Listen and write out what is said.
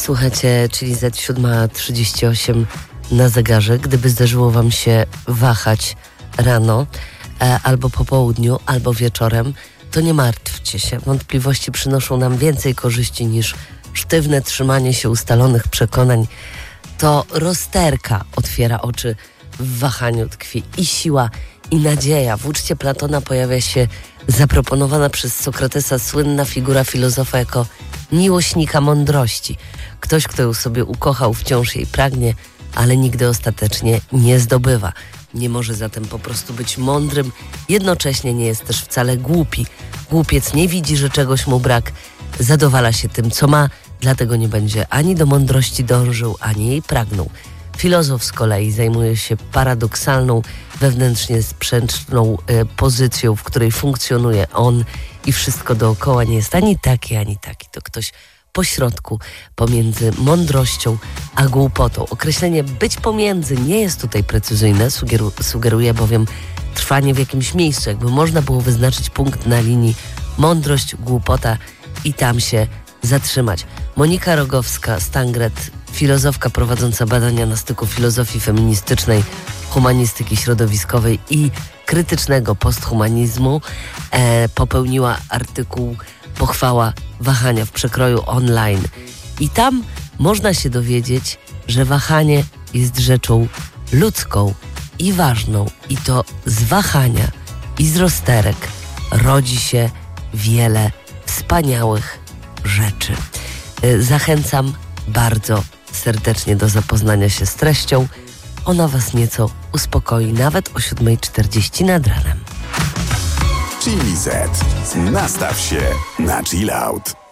Słuchajcie, czyli za 7:38 na zegarze. Gdyby zdarzyło wam się wahać rano, albo po południu, albo wieczorem, to nie martwcie się. Wątpliwości przynoszą nam więcej korzyści niż sztywne trzymanie się ustalonych przekonań. To rozterka otwiera oczy, w wahaniu tkwi i siła, i nadzieja. W uczcie Platona pojawia się zaproponowana przez Sokratesa słynna figura filozofa jako miłośnika mądrości. Ktoś, kto ją sobie ukochał, wciąż jej pragnie, ale nigdy ostatecznie nie zdobywa. Nie może zatem po prostu być mądrym, jednocześnie nie jest też wcale głupi. Głupiec nie widzi, że czegoś mu brak, zadowala się tym, co ma, dlatego nie będzie ani do mądrości dążył, ani jej pragnął. Filozof z kolei zajmuje się paradoksalną, wewnętrznie sprzeczną pozycją, w której funkcjonuje on i wszystko dookoła nie jest ani taki, ani taki. To ktoś pośrodku, pomiędzy mądrością a głupotą. Określenie być pomiędzy nie jest tutaj precyzyjne, sugeruje bowiem trwanie w jakimś miejscu, jakby można było wyznaczyć punkt na linii mądrość, głupota i tam się zatrzymać. Monika Rogowska-Stangret, filozofka prowadząca badania na styku filozofii feministycznej, humanistyki środowiskowej i krytycznego posthumanizmu, popełniła artykuł Pochwała wahania w przekroju online. I tam można się dowiedzieć, że wahanie jest rzeczą ludzką i ważną. I to z wahania i z rozterek rodzi się wiele wspaniałych rzeczy. Zachęcam bardzo serdecznie do zapoznania się z treścią. Ona was nieco uspokoi, nawet o 7:40 nad ranem. Chili Z. Nastaw się na chill out.